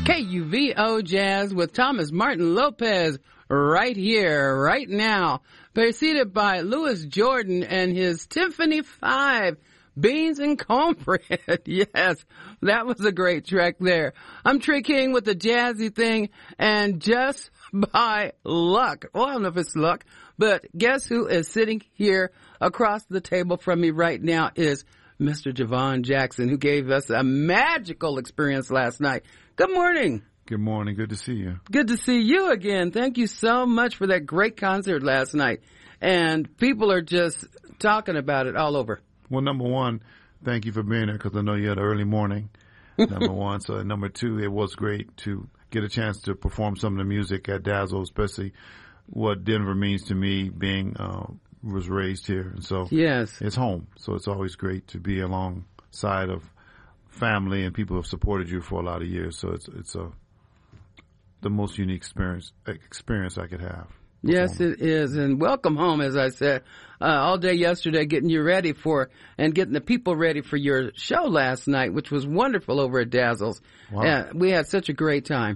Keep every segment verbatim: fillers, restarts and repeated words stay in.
K U V O Jazz with Thomas Martin Lopez right here, right now. Preceded by Louis Jordan and his Tiffany Five, Beans and Cornbread. Yes, that was a great track there. I'm Trey King with the jazzy thing, and just by luck, well, I don't know if it's luck, but guess who is sitting here across the table from me right now is Mister Javon Jackson, who gave us a magical experience last night. Good morning. Good morning. Good to see you. Good to see you again. Thank you so much for that great concert last night. And people are just talking about it all over. Well, number one, thank you for being there because I know you had an early morning, number one. So number two, it was great to get a chance to perform some of the music at Dazzle, especially what Denver means to me, being uh, was raised here. And so yes, it's home. So it's always great to be alongside of family and people who have supported you for a lot of years. So it's it's a the most unique experience experience I could have. Yes, it is. And welcome home, as I said, uh, all day yesterday, getting you ready for and getting the people ready for your show last night, which was wonderful over at Dazzle's. Wow. Uh, we had such a great time.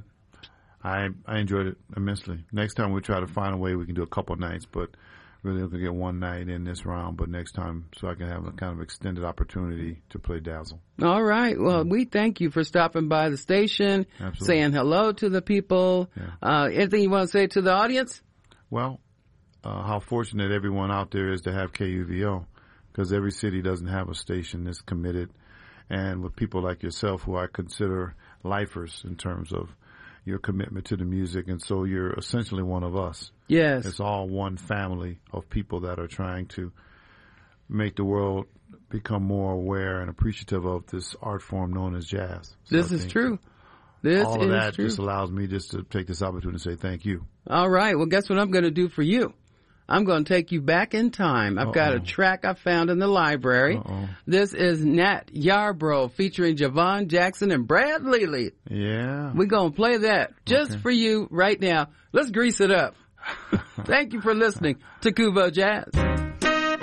I I enjoyed it immensely. Next time we'll try to find a way we can do a couple nights, but really we can get one night in this round, but next time so I can have a kind of extended opportunity to play Dazzle. All right. Well, mm-hmm. we thank you for stopping by the station, Absolutely. saying hello to the people. Yeah. Uh, anything you want to say to the audience? Well, uh, how fortunate everyone out there is to have K U V O, because every city doesn't have a station that's committed. And with people like yourself, who I consider lifers in terms of your commitment to the music, and so you're essentially one of us. Yes. It's all one family of people that are trying to make the world become more aware and appreciative of this art form known as jazz. So this is true. This all of is that true. just allows me just to take this opportunity to say thank you. All right. Well, guess what I'm going to do for you? I'm going to take you back in time. I've Uh-oh. got a track I found in the library. Uh-oh. This is Nat Yarbrough featuring Javon Jackson and Brad Lely. Yeah. We're going to play that just okay. for you right now. Let's grease it up. Thank you for listening to Kuvo Jazz.